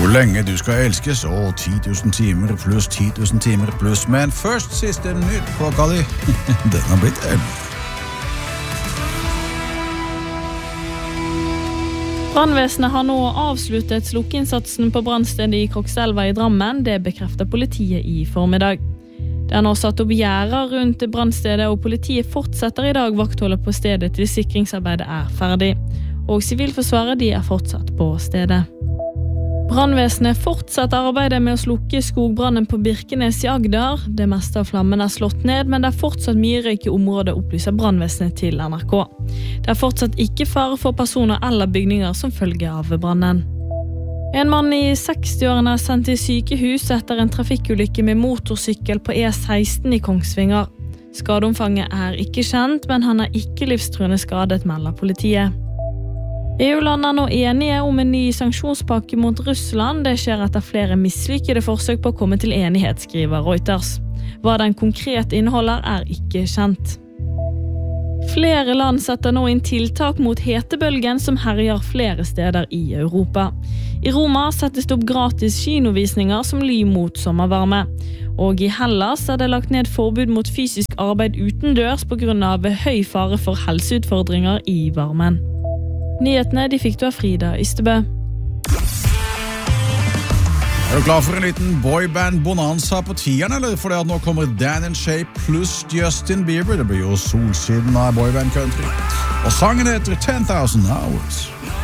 Hvor lenge du skal elskes, 10 000 timer pluss 10 000 timer pluss, men først siste nytt klokka di. Den har blitt 11. Brannvesenet har nå avsluttet slukkeinnsatsen på brannstedet i Krokselva i Drammen, det bekrefter politiet i formiddag. Det er nå satt opp gjerder rundt brannstedet, og politiet fortsetter i dag vaktholdet på stedet til sikringsarbeidet er ferdig. Og Sivilforsvaret de er fortsatt på stedet. Brannvesenet fortsetter arbeidet med å slukke skogbrannen på Birkenes i Agder. Det meste av flammen er slått ned, men det er fortsatt mye røyk i området, opplyser brannvesenet til NRK. Det er fortsatt ikke fare for personer eller bygninger som følge av brannen. En mann i 60-årene er sendt til sykehus etter en trafikkulykke med motorsykkel på E16 i Kongsvinger. Skadeomfanget er ikke kjent, men han er ikke livstruende skadet, melder politiet. EU-land er nå enige om en ny sanksjonspakke mot Russland. Det skjer etter flere mislykkede forsøk på å komme til enighet, skriver Reuters. Hva den konkret inneholder er ikke kjent. Flere land setter nå inn tiltak mot hetebølgen som herjer flere steder i Europa. I Roma settes det opp gratis kinovisninger som ly mot sommervarme. Og i Hellas er det lagt ned forbud mot fysisk arbeid utendørs på grunn av høy fare for helseutfordringer i varmen. Nyhetene de fikk du av Frida Ystebø. Er du klar for en liten boyband-bonanza på tieren, eller? Fordi at nå kommer Dan and Shay pluss Justin Bieber. Det blir jo solsiden av boyband-country. Og sangen heter 10,000 Hours.